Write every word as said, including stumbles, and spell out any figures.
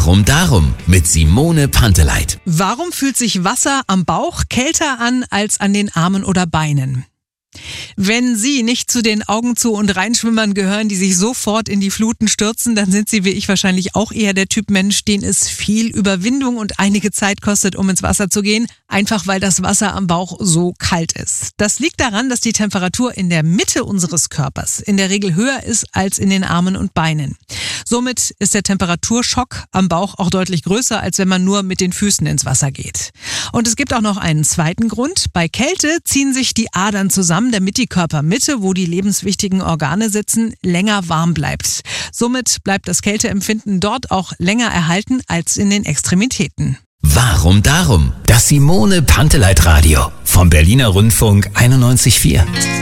Warum darum? Mit Simone Panteleit. Warum fühlt sich Wasser am Bauch kälter an als an den Armen oder Beinen? Wenn Sie nicht zu den Augen zu und Reinschwimmern gehören, die sich sofort in die Fluten stürzen, dann sind Sie wie ich wahrscheinlich auch eher der Typ Mensch, den es viel Überwindung und einige Zeit kostet, um ins Wasser zu gehen, einfach weil das Wasser am Bauch so kalt ist. Das liegt daran, dass die Temperatur in der Mitte unseres Körpers in der Regel höher ist als in den Armen und Beinen. Somit ist der Temperaturschock am Bauch auch deutlich größer, als wenn man nur mit den Füßen ins Wasser geht. Und es gibt auch noch einen zweiten Grund. Bei Kälte ziehen sich die Adern zusammen, damit die Körpermitte, wo die lebenswichtigen Organe sitzen, länger warm bleibt. Somit bleibt das Kälteempfinden dort auch länger erhalten als in den Extremitäten. Warum darum? Das Simone Panteleit Radio vom Berliner Rundfunk einundneunzig Komma vier.